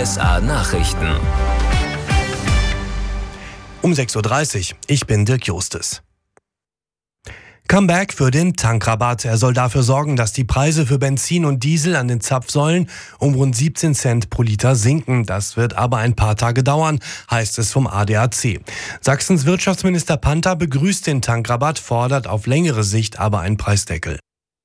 RSA Nachrichten. Um 6.30 Uhr, ich bin Dirk Justes. Comeback für den Tankrabatt. Er soll dafür sorgen, dass die Preise für Benzin und Diesel an den Zapfsäulen um rund 17 Cent pro Liter sinken. Das wird aber ein paar Tage dauern, heißt es vom ADAC. Sachsens Wirtschaftsminister Panther begrüßt den Tankrabatt, fordert auf längere Sicht aber einen Preisdeckel.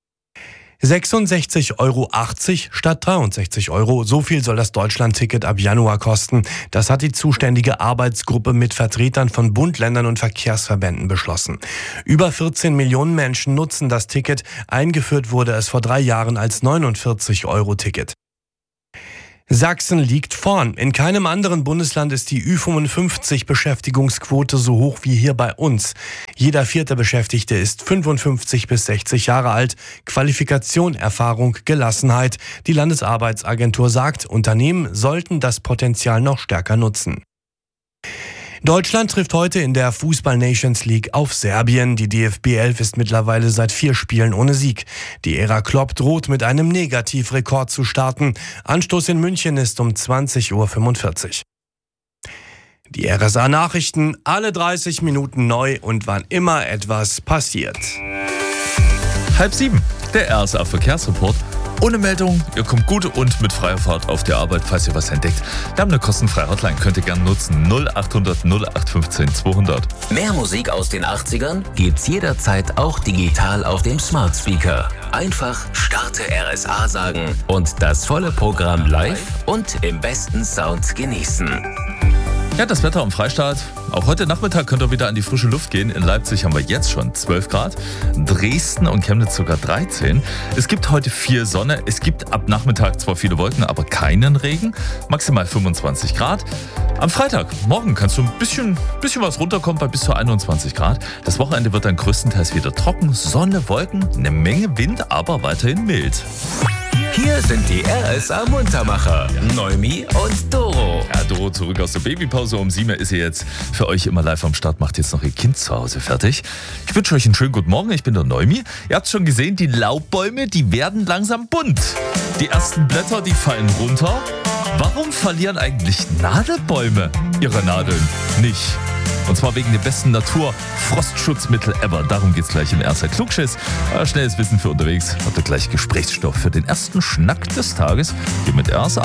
66,80 Euro statt 63 Euro. So viel soll das Deutschland-Ticket ab Januar kosten. Das hat die zuständige Arbeitsgruppe mit Vertretern von Bund, Ländern und Verkehrsverbänden beschlossen. Über 14 Millionen Menschen nutzen das Ticket. Eingeführt wurde es vor 3 Jahren als 49-Euro-Ticket. Sachsen liegt vorn. In keinem anderen Bundesland ist die Ü55-Beschäftigungsquote so hoch wie hier bei uns. Jeder 4. Beschäftigte ist 55 bis 60 Jahre alt. Qualifikation, Erfahrung, Gelassenheit. Die Landesarbeitsagentur sagt, Unternehmen sollten das Potenzial noch stärker nutzen. Deutschland trifft heute in der Fußball-Nations League auf Serbien. Die DFB 11 ist mittlerweile seit 4 Spielen ohne Sieg. Die Ära Klopp droht mit einem Negativrekord zu starten. Anstoß in München ist um 20.45 Uhr. Die RSA Nachrichten, alle 30 Minuten neu und wann immer etwas passiert. 6:30, der RSA Verkehrsreport. Ohne Meldung, ihr kommt gut und mit freier Fahrt auf der Arbeit, falls ihr was entdeckt. Wir haben eine kostenfreie Hotline, könnt ihr gerne nutzen. 0800 0815 200. Mehr Musik aus den 80ern gibt's jederzeit auch digital auf dem Smart Speaker. Einfach Starte RSA sagen und das volle Programm live und im besten Sound genießen. Ja, das Wetter am Freistaat. Auch heute Nachmittag könnt ihr wieder an die frische Luft gehen. In Leipzig haben wir jetzt schon 12 Grad, Dresden und Chemnitz sogar 13. Es gibt heute viel Sonne. Es gibt ab Nachmittag zwar viele Wolken, aber keinen Regen. Maximal 25 Grad. Am Freitag, morgen, kannst du ein bisschen was runterkommen bei bis zu 21 Grad. Das Wochenende wird dann größtenteils wieder trocken. Sonne, Wolken, eine Menge Wind, aber weiterhin mild. Hier sind die RSA Muntermacher, Noemi und Doro. Ja, Doro zurück aus der Babypause. Um 7 ist sie jetzt für euch immer live am Start, macht jetzt noch ihr Kind zu Hause fertig. Ich wünsche euch einen schönen guten Morgen, ich bin der Noemi. Ihr habt es schon gesehen, die Laubbäume, die werden langsam bunt. Die ersten Blätter, die fallen runter. Warum verlieren eigentlich Nadelbäume ihre Nadeln nicht? Und zwar wegen dem besten Natur-Frostschutzmittel ever. Darum geht's gleich im RSA Klugschiss. Schnelles Wissen für unterwegs. Habt ihr gleich Gesprächsstoff für den ersten Schnack des Tages hier mit RSA.